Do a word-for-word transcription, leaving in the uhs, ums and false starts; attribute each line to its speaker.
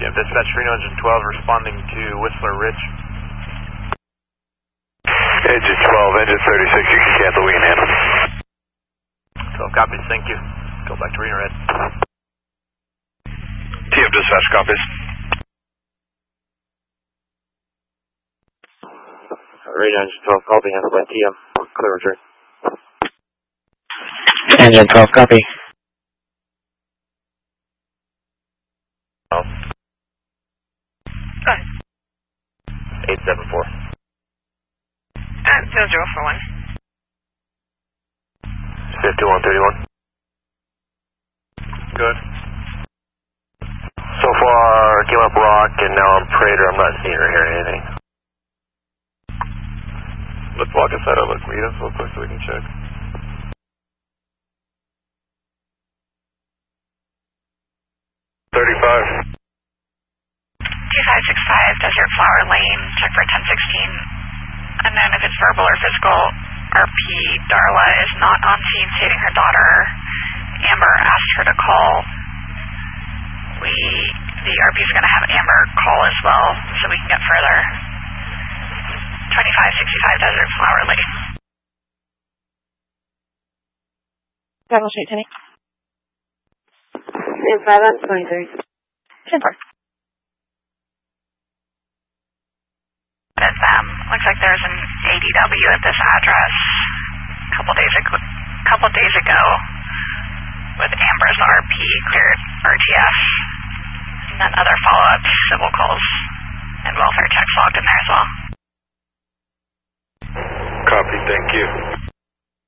Speaker 1: Yeah, dispatch Reno Engine twelve responding to Whistler Ridge.
Speaker 2: Engine twelve, engine thirty-six, you can cancel, we can handle.
Speaker 1: twelve copies, thank you. Go back to Reno Red.
Speaker 2: T M dispatch copies.
Speaker 1: Reno Engine twelve, call be handled by T M. Clear return.
Speaker 3: Engine twelve, copy.
Speaker 1: Oh.
Speaker 4: Go ahead.
Speaker 1: eight seven four.
Speaker 4: Uh, zero zero four one.
Speaker 1: fifty-one thirty-one. Good. So far, came up Rock and now I'm Prater. I'm not seeing or hearing anything. Let's walk inside of Laquita real quick so we can check.
Speaker 2: thirty-five.
Speaker 4: two five six five, Desert Flower Lane, check for ten sixteen. And then if it's verbal or physical, R P Darla is not on scene stating her daughter Amber asked her to call. We, the R P is going to have Amber call as well so we can get further. twenty-five sixty-five Desert Flower Lane.
Speaker 5: Travel straight to me.
Speaker 6: And five on twenty-three.
Speaker 5: ten four.
Speaker 4: With them, looks like there's an A D W at this address a couple days ago, couple days ago with Amber's R P cleared R T F, and then other follow-ups, civil calls, and welfare checks logged in there as well.
Speaker 2: Copy, thank you.